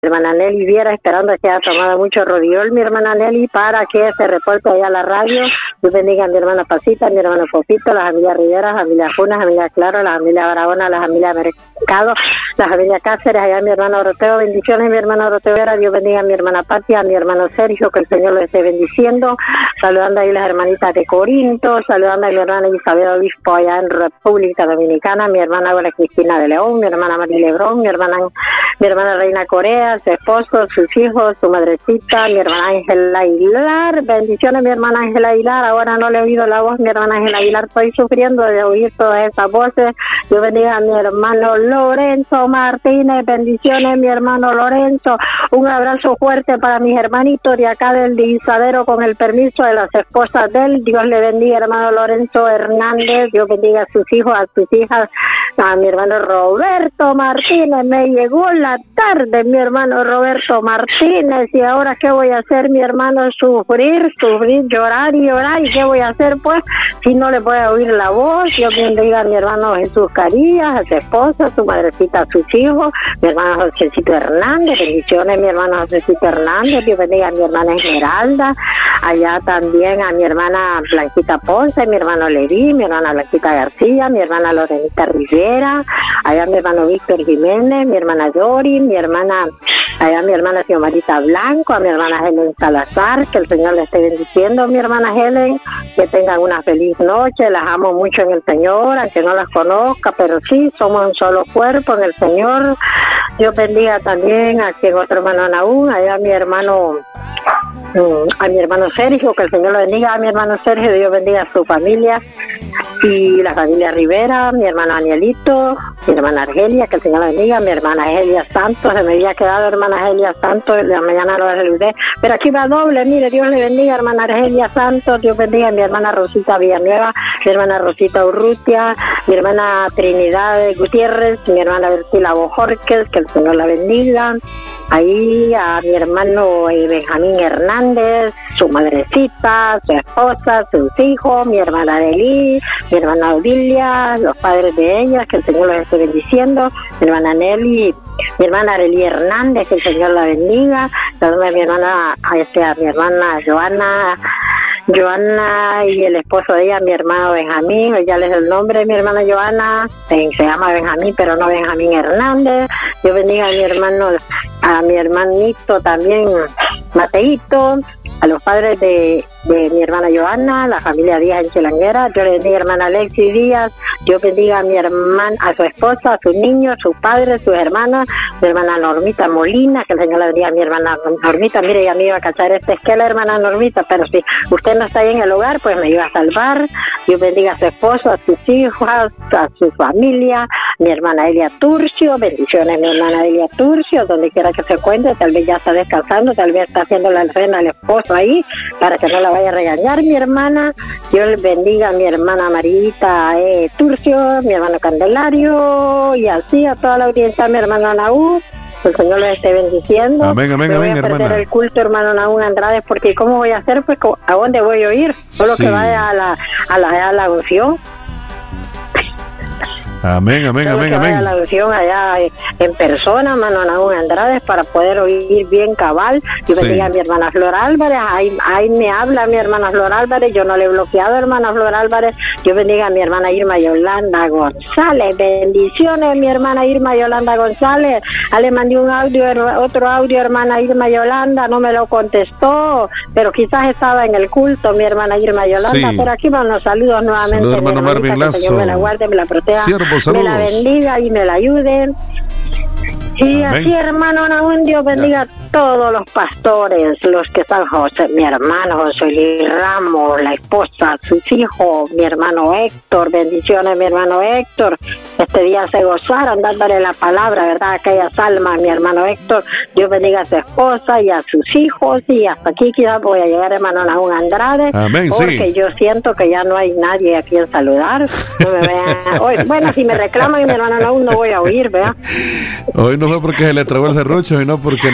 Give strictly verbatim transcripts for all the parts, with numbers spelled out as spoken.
hermana Nelly Viera, esperando que haya tomado mucho rodiol, mi hermana Nelly, para que se reporte allá a la radio. Dios bendiga a mi hermana Pasita, a mi hermano Popito, la familia Rivera, la familia Juna, la familia Claro, la familia Barahona, la familia Mercado, la familia Cáceres, allá mi hermano Oroteo. Bendiciones, mi hermano Oroteo Vera. Dios bendiga a mi hermana Patia, a mi hermano Sergio, que el Señor lo esté bendiciendo. Saludando ahí las hermanitas de Corinto, saludando a mi hermana Isabel Obispo allá en República Dominicana, mi hermana Abuela Cristina de León, mi hermana María Lebrón, mi hermana, mi hermana Reina Corea, su esposo, sus hijos, su madrecita, mi hermana Ángela Aguilar. Bendiciones, mi hermana Ángela Aguilar. Ahora no le he oído la voz, mi hermana Ángela Aguilar. Estoy sufriendo de oír todas esas voces. Dios bendiga a mi hermano Lorenzo Martínez. Bendiciones, mi hermano Lorenzo. Un abrazo fuerte para mis hermanitos de acá del Disadero, con el permiso de las esposas de él. Dios le bendiga, hermano Lorenzo Hernández. Dios bendiga a sus hijos, a sus hijas, a mi hermano Roberto Martínez. Me llegó la tarde, mi hermano Roberto Martínez. ¿Y ahora qué voy a hacer, mi hermano? Sufrir, sufrir, llorar y llorar. ¿Y qué voy a hacer, pues, si no le voy a oír la voz? Dios bendiga a mi hermano Jesús Carías, a su esposa, a su madrecita, a sus hijos, mi hermano Josecito Hernández. Bendiciones, mi hermano Josecito Hernández. Dios bendiga a mi hermana Esmeralda. Allá también a mi hermana Blanquita Ponce, mi hermano Leví, mi hermana Blanquita García, mi hermana Lorenita Rivera, allá mi hermano Víctor Jiménez, mi hermana Dori, mi hermana, allá mi hermana Xiomarita Blanco, a mi hermana Helen Salazar, que el Señor le esté bendiciendo, mi hermana Helen, que tengan una feliz noche. Las amo mucho en el Señor, aunque no las conozca, pero sí, somos un solo cuerpo en el Señor. Dios bendiga también a quien otro hermano Naúm, allá mi hermano, a mi hermano Sergio, que el Señor lo bendiga, a mi hermano Sergio, Dios bendiga a su familia y la familia Rivera, mi hermano Anielito, mi hermana Argelia, que el Señor la bendiga, mi hermana Argelia Santos. Se me había quedado hermana Argelia Santos, de la mañana lo saludé, pero aquí va doble. Mire, Dios le bendiga, hermana Argelia Santos. Dios bendiga a mi hermana Rosita Villanueva, mi hermana Rosita Urrutia, mi hermana Trinidad Gutiérrez, mi hermana Bertila Bojorquez, que el Señor la bendiga. Ahí a mi hermano Benjamín Hernández, su madrecita, su esposa, sus hijos, mi hermana Adeli, mi hermana Odilia, los padres de ellas, que el Señor los esté bendiciendo, mi hermana Nelly, mi hermana Arely Hernández, que el Señor la bendiga, a mi hermana, a, este, a mi hermana Joana, Joana y el esposo de ella, mi hermano Benjamín, ya les doy el nombre de mi hermana Joana, eh, se llama Benjamín, pero no Benjamín Hernández. Yo bendiga a mi hermano, a mi hermanito también, Mateito, a los padres de, de mi hermana Joana, la familia Díaz en Chilanguera. Yo le bendiga a mi hermana Alexis Díaz. Yo bendiga a mi hermana, a su esposa, a sus niños, sus padres, sus hermanas, mi hermana Normita Molina, que el Señor le bendiga a mi hermana Normita. Mire, ya me iba a cachar este, es que la hermana Normita, pero si usted no está ahí en el hogar, pues me iba a salvar. Yo bendiga a su esposo, a sus hijos, a su familia, mi hermana Elia Turcio. Bendiciones, mi hermana Elia Turcio, donde quiera que se encuentre, tal vez ya está descansando, tal vez está haciendo la cena al esposo ahí, para que no la vaya a regañar, mi hermana. Dios le bendiga a mi hermana Marita eh, Turcio, mi hermano Candelario, y así a toda la audiencia, mi hermano Naúm. El Señor les esté bendiciendo. Amén, amén, me voy amén, a perder hermana. el culto, hermano Naúm Andrade, porque ¿cómo voy a hacer? Pues ¿a dónde voy a ir? Solo Sí. que vaya a la, a la, a la unción. Amén, amén, Solo amén, que vaya a amén. la unción allá eh, en persona, hermano Naúm Andrade, para poder oír bien cabal. Yo Sí. bendiga a mi hermana Flor Álvarez. Ahí, ahí me habla mi hermana Flor Álvarez. Yo no le he bloqueado, hermana Flor Álvarez. Yo bendiga a mi hermana Irma Yolanda González. Bendiciones, mi hermana Irma Yolanda González. Ah, le mandé un audio, otro audio, hermana Irma Yolanda. No me lo contestó, pero quizás estaba en el culto, mi hermana Irma Yolanda. Sí. Pero aquí van los saludos nuevamente. Saludos, mi hermano hermanita, Marvin que el Señor Lazo. me la guarde, me la proteja. Siervo, Me la saludos. bendiga y me la ayude. Y Amén. así, hermano Naúm, Dios bendiga a todos los pastores, los que están, José, mi hermano José Luis Ramos, la esposa, sus hijos, mi hermano Héctor. Bendiciones, mi hermano Héctor. Este día se gozaron dándole la palabra, ¿verdad? Aquellas almas, mi hermano Héctor. Dios bendiga a su esposa y a sus hijos. Y hasta aquí quizás voy a llegar, hermano Naúm Andrade. Amén, sí. Porque yo siento que ya no hay nadie a quien saludar. No me vean. Hoy, bueno, si me reclaman, mi hermano Naúm, no voy a oír, ¿verdad? Hoy no fue porque se le trabó el serrucho y no porque no están Así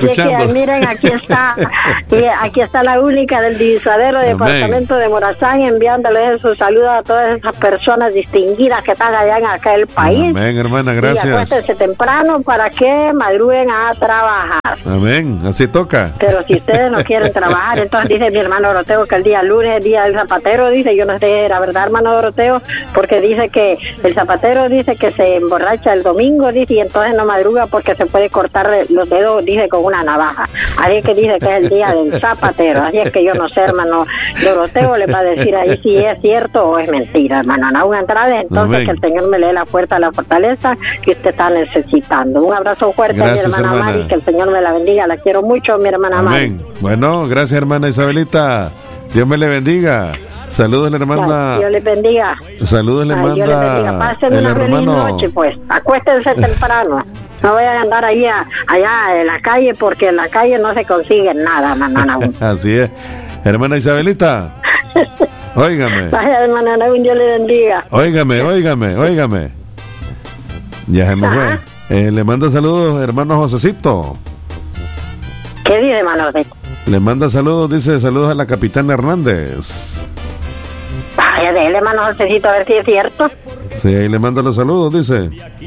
escuchando. Que, miren, aquí está, y aquí está la única del divisadero del departamento de Morazán, enviándoles su saludo a todas esas personas distinguidas que están allá en aquel país. Amén, hermana, gracias. Y acuéstense temprano para que madruguen a trabajar. Amén, así toca. Pero si ustedes no quieren trabajar, entonces dice mi hermano Doroteo que el día lunes es día del zapatero, dice, yo no sé, la verdad, hermano Doroteo, porque dice que el zapatero dice que se emborracha el domingo, dice, y entonces no madruga porque se puede cortar los dedos, dice, con una navaja. Así es que dice que es el día del zapatero. Así es que yo no sé, hermano Doroteo, le va a decir ahí si es cierto o es mentira, hermano. No, una entrada, entonces Amén. Que el Señor me lee la puerta a la fortaleza que usted está necesitando. Un abrazo fuerte gracias, a mi hermana, hermana Mari, que el Señor me la bendiga. La quiero mucho, mi hermana Amén. Mari. Bueno, gracias, hermana Isabelita. Dios me le bendiga. Saludos, le manda. Dios les bendiga. Saludos, le manda. Dios les bendiga. Pasen una feliz noche, pues. Acuéstense temprano. No vayan a andar ahí a, allá en la calle, porque en la calle no se consigue nada, hermana. Así es. Hermana Isabelita. Óigame. Vaya, hermana, Dios le bendiga. Óigame, óigame, óigame. Ya se me fue. Eh, le manda saludos, hermano Josecito. ¿Qué dice, hermano Josecito? Le manda saludos, dice saludos a la capitana Hernández. Vaya, déjale, hermano Josecito, a ver si es cierto. Sí, ahí le manda los saludos, dice.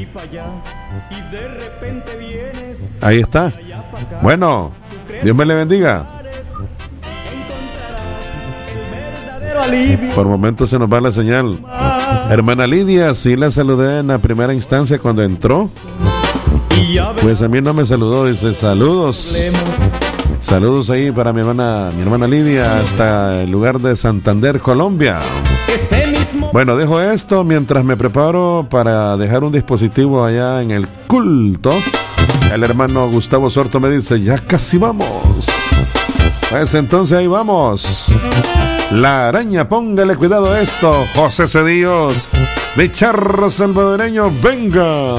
Ahí está. Bueno, Dios me le bendiga. Por momentos se nos va la señal. Hermana Lidia, sí la saludé en la primera instancia cuando entró. Pues a mí no me saludó, dice saludos. Saludos ahí para mi hermana, mi hermana Lidia, hasta el lugar de Santander, Colombia. Bueno, dejo esto mientras me preparo para dejar un dispositivo allá en el culto. El hermano Gustavo Sorto me dice, ya casi vamos. Pues entonces ahí vamos. La araña, póngale cuidado a esto. José Cedillos, mi charro salvadoreño, venga.